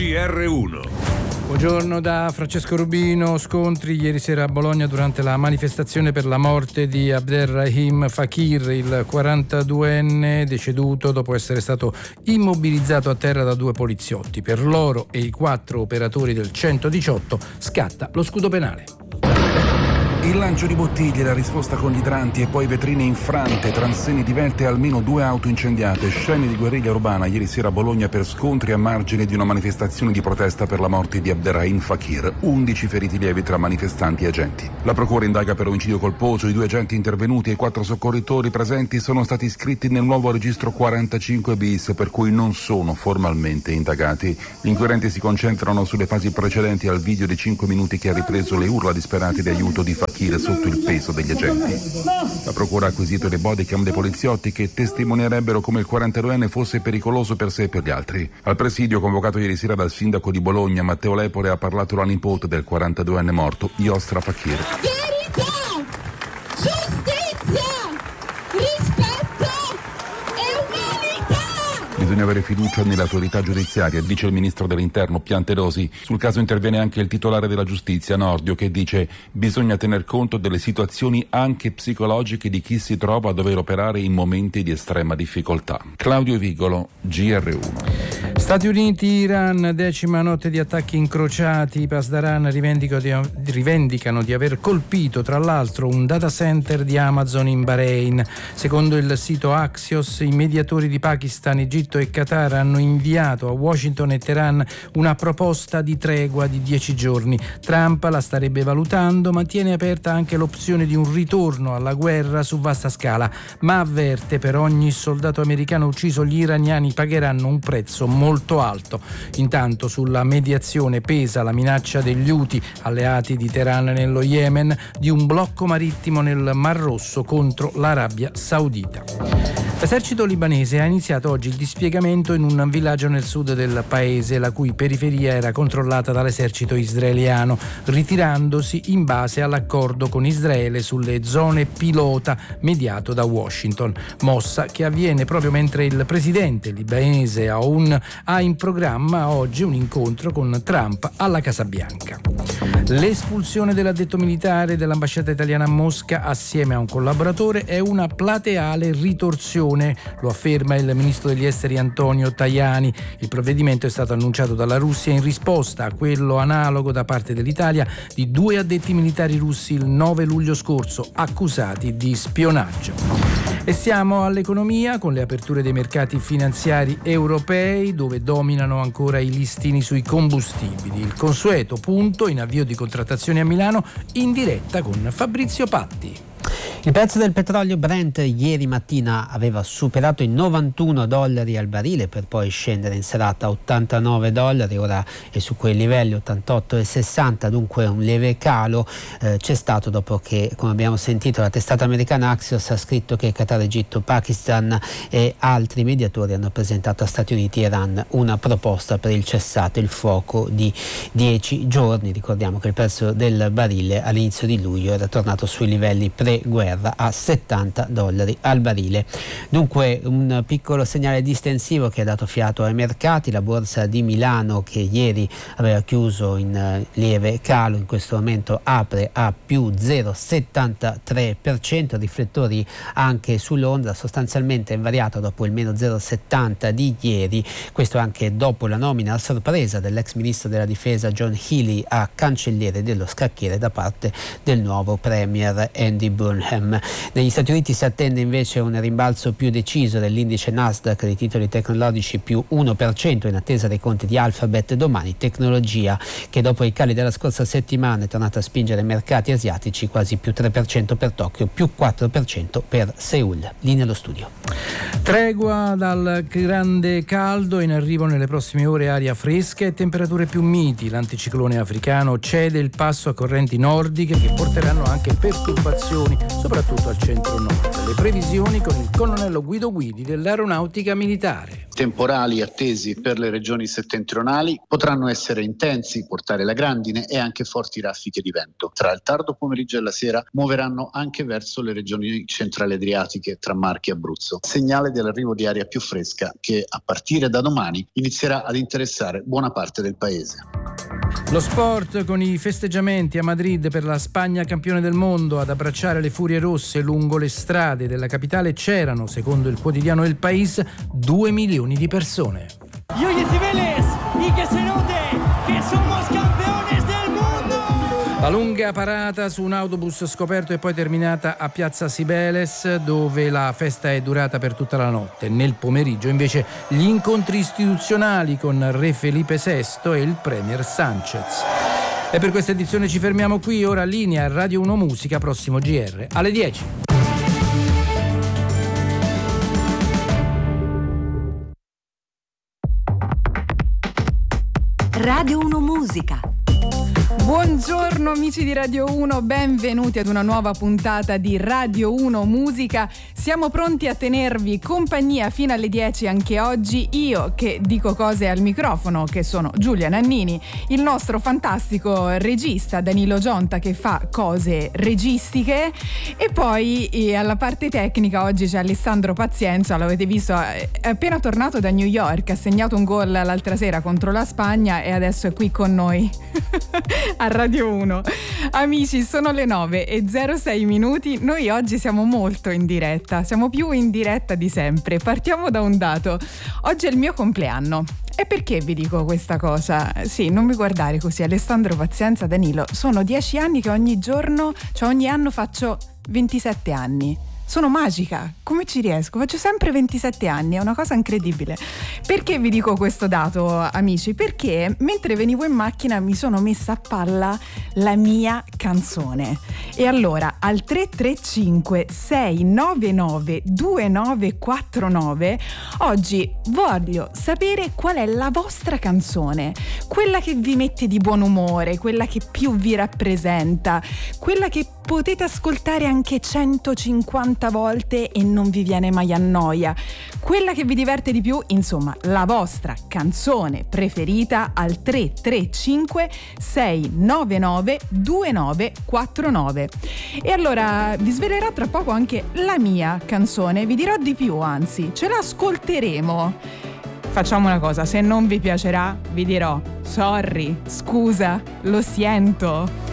GR1. Buongiorno da Francesco Rubino. Scontri ieri sera a Bologna durante la manifestazione per la morte di Abderrahim Fakir, il 42enne deceduto dopo essere stato immobilizzato a terra da 2 poliziotti. Per loro e i 4 operatori del 118 scatta lo scudo penale. Il lancio di bottiglie, la risposta con gli idranti e poi vetrine infrante, transeni divelte e almeno 2 auto incendiate. Scene di guerriglia urbana ieri sera a Bologna per scontri a margine di una manifestazione di protesta per la morte di Abderrahim Fakir. 11 feriti lievi tra manifestanti e agenti. La procura indaga per omicidio colposo. I 2 agenti intervenuti e i 4 soccorritori presenti sono stati iscritti nel nuovo registro 45 bis, per cui non sono formalmente indagati. Gli inquirenti si concentrano sulle fasi precedenti al video di 5 minuti che ha ripreso le urla disperate di aiuto di Fakir sotto il peso degli agenti. La procura ha acquisito le bodycam dei poliziotti che testimonierebbero come il 42enne fosse pericoloso per sé e per gli altri. Al presidio convocato ieri sera dal sindaco di Bologna, Matteo Lepore, ha parlato la nipote del 42enne morto, Yostra Fakir. Verità, giustizia, rispetto e umanità! Bisogna avere fiducia nell'autorità giudiziaria, dice il ministro dell'Interno Piantedosi. Sul caso interviene anche il titolare della giustizia, Nordio, che dice: bisogna tener conto delle situazioni anche psicologiche di chi si trova a dover operare in momenti di estrema difficoltà. Claudio Vigolo, GR1. Stati Uniti, Iran, 10ª notte di attacchi incrociati. I Pasdaran rivendicano di aver colpito tra l'altro un data center di Amazon in Bahrain. Secondo il sito Axios, i mediatori di Pakistan, Egitto e Qatar hanno inviato a Washington e Teheran una proposta di tregua di 10 giorni. Trump la starebbe valutando, ma tiene aperta anche l'opzione di un ritorno alla guerra su vasta scala, ma avverte: per ogni soldato americano ucciso gli iraniani pagheranno un prezzo molto alto. Intanto sulla mediazione pesa la minaccia degli Houthi, alleati di Teheran nello Yemen, di un blocco marittimo nel Mar Rosso contro l'Arabia Saudita. L'esercito libanese ha iniziato oggi il dispiegamento in un villaggio nel sud del paese, la cui periferia era controllata dall'esercito israeliano, ritirandosi in base all'accordo con Israele sulle zone pilota mediato da Washington. Mossa che avviene proprio mentre il presidente libanese Aoun ha in programma oggi un incontro con Trump alla Casa Bianca. L'espulsione dell'addetto militare dell'ambasciata italiana a Mosca assieme a un collaboratore è una plateale ritorsione, lo afferma il ministro degli esteri Antonio Tajani. Il provvedimento è stato annunciato dalla Russia in risposta a quello analogo da parte dell'Italia di 2 addetti militari russi il 9 luglio scorso, accusati di spionaggio. E siamo all'economia con le aperture dei mercati finanziari europei, dove dominano ancora i listini sui combustibili. Il consueto punto in avvio di contrattazione a Milano, in diretta con Fabrizio Patti. Il prezzo del petrolio Brent ieri mattina aveva superato i $91 al barile per poi scendere in serata a $89, ora è su quei livelli 88,60, dunque un lieve calo c'è stato dopo che, come abbiamo sentito, la testata americana Axios ha scritto che Qatar, Egitto, Pakistan e altri mediatori hanno presentato a Stati Uniti e Iran una proposta per il cessate il fuoco di 10 giorni. Ricordiamo che il prezzo del barile all'inizio di luglio era tornato sui livelli pre-guerra a $70 al barile. Dunque un piccolo segnale distensivo che ha dato fiato ai mercati. La borsa di Milano, che ieri aveva chiuso in lieve calo, in questo momento apre a più 0,73%, riflettori anche su Londra, sostanzialmente invariato dopo il meno 0,70 di ieri, questo anche dopo la nomina a sorpresa dell'ex ministro della difesa John Healey a cancelliere dello scacchiere da parte del nuovo premier Andy Burnham. Negli Stati Uniti si attende invece un rimbalzo più deciso dell'indice Nasdaq dei titoli tecnologici, più 1% in attesa dei conti di Alphabet domani. Tecnologia che dopo i cali della scorsa settimana è tornata a spingere i mercati asiatici, quasi più 3% per Tokyo, più 4% per Seoul. Linea allo studio. Tregua dal grande caldo, in arrivo nelle prossime ore aria fresca e temperature più miti. L'anticiclone africano cede il passo a correnti nordiche che porteranno anche perturbazioni soprattutto al centro-nord. le previsioni con il colonnello Guido Guidi dell'Aeronautica Militare. Temporali attesi per le regioni settentrionali potranno essere intensi, portare la grandine e anche forti raffiche di vento. Tra il tardo pomeriggio e la sera muoveranno anche verso le regioni centrali adriatiche tra Marche e Abruzzo. Segnale dell'arrivo di aria più fresca che a partire da domani inizierà ad interessare buona parte del paese. Lo sport con i festeggiamenti a Madrid per la Spagna campione del mondo. Ad abbracciare le furie rosse lungo le strade della capitale c'erano, secondo il quotidiano El País, 2 milioni di persone. Y hoy es Vélez, y que se note que somos campeones del mundo! La lunga parata su un autobus scoperto e poi terminata a Piazza Cibeles, dove la festa è durata per tutta la notte. Nel pomeriggio invece gli incontri istituzionali con Re Felipe VI e il Premier Sanchez. E per questa edizione ci fermiamo qui, ora linea Radio 1 Musica, prossimo GR alle 10. Radio 1 Musica. Buongiorno amici di Radio 1, benvenuti ad una nuova puntata di Radio 1 Musica. Siamo pronti a tenervi compagnia fino alle 10 anche oggi. Io che dico cose al microfono, che sono Giulia Nannini, il nostro fantastico regista Danilo Gionta che fa cose registiche, e poi alla parte tecnica oggi c'è Alessandro Pazienza, l'avete visto, è appena tornato da New York, ha segnato un gol l'altra sera contro la Spagna e adesso è qui con noi a Radio 1. Amici, sono le 9:06. Noi oggi siamo molto in diretta, siamo più in diretta di sempre. Partiamo da un dato: oggi è il mio compleanno. E perché vi dico questa cosa? Sì, non mi guardare così, Alessandro Pazienza, Danilo, sono 10 anni che ogni giorno, cioè ogni anno faccio 27 anni. Sono magica, come ci riesco? Faccio sempre 27 anni, è una cosa incredibile. Perché vi dico questo dato, amici? Perché mentre venivo in macchina mi sono messa a palla la mia canzone. E allora al 335 699 2949 oggi voglio sapere qual è la vostra canzone, quella che vi mette di buon umore, quella che più vi rappresenta, quella che potete ascoltare anche 150 volte e non vi viene mai a noia, quella che vi diverte di più, insomma la vostra canzone preferita al 335 699 2949. E allora vi svelerò tra poco anche la mia canzone, vi dirò di più, anzi ce l'ascolteremo. Facciamo una cosa, se non vi piacerà vi dirò sorry, scusa, lo sento.